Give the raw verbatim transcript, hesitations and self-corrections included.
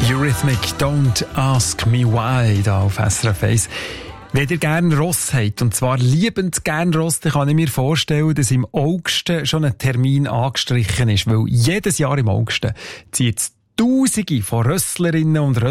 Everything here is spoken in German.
Eurythmic, Don't Ask Me Why, da auf S R F eins. Wenn ihr gerne Ross habt, und zwar liebend gerne Ross, dann kann ich mir vorstellen, dass im August schon ein Termin angestrichen ist, weil jedes Jahr im August zieht es Tausende von Rösslerinnen und Rösslern